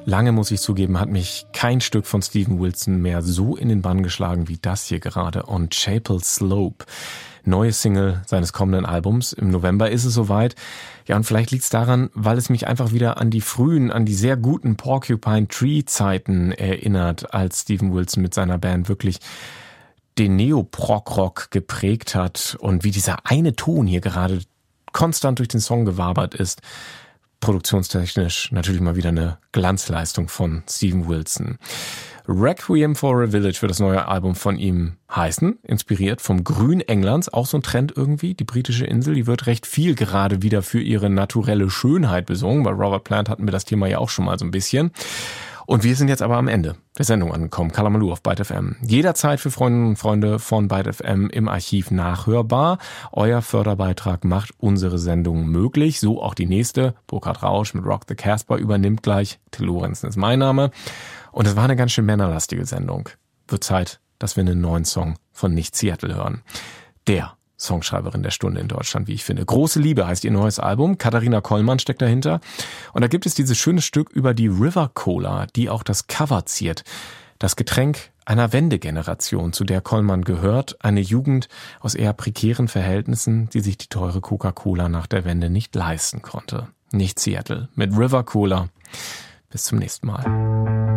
Lange, muss ich zugeben, hat mich kein Stück von Steven Wilson mehr so in den Bann geschlagen wie das hier gerade. On Chapel Slope. Neue Single seines kommenden Albums. Im November ist es soweit. Ja, und vielleicht liegt es daran, weil es mich einfach wieder an die sehr guten Porcupine Tree Zeiten erinnert, als Steven Wilson mit seiner Band wirklich den Neo-Prog-Rock geprägt hat und wie dieser eine Ton hier gerade konstant durch den Song gewabert ist. Produktionstechnisch natürlich mal wieder eine Glanzleistung von Steven Wilson. Requiem for a Village wird das neue Album von ihm heißen, inspiriert vom Grün Englands, auch so ein Trend irgendwie. Die britische Insel, die wird recht viel gerade wieder für ihre naturelle Schönheit besungen. Bei Robert Plant hatten wir das Thema ja auch schon mal so ein bisschen. Und wir sind jetzt aber am Ende der Sendung angekommen. Kalamaloo auf Byte FM. Jederzeit für Freundinnen und Freunde von Byte FM im Archiv nachhörbar. Euer Förderbeitrag macht unsere Sendung möglich. So auch die nächste. Burkhard Rausch mit Rock the Casbah übernimmt gleich. Till Lorenzen ist mein Name. Und es war eine ganz schön männerlastige Sendung. Wird Zeit, dass wir einen neuen Song von Nicht Seattle hören. Der Songschreiberin der Stunde in Deutschland, wie ich finde. Große Liebe heißt ihr neues Album. Katharina Kollmann steckt dahinter. Und da gibt es dieses schöne Stück über die River Cola, die auch das Cover ziert. Das Getränk einer Wendegeneration, zu der Kollmann gehört. Eine Jugend aus eher prekären Verhältnissen, die sich die teure Coca-Cola nach der Wende nicht leisten konnte. Nicht Seattle mit River Cola. Bis zum nächsten Mal.